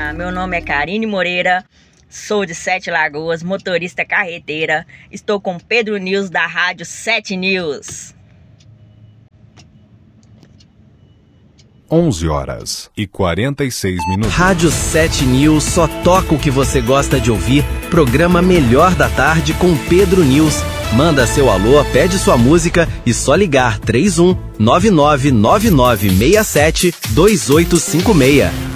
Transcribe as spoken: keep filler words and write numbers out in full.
Olá, meu nome é Karine Moreira, sou de Sete Lagoas, motorista carreteira. Estou com Pedro News da Rádio Sete News. onze horas e quarenta e seis minutos. Rádio Sete News só toca o que você gosta de ouvir. Programa Melhor da Tarde com Pedro News. Manda seu alô, pede sua música e só ligar três um nove nove nove nove seis sete dois oito cinco seis.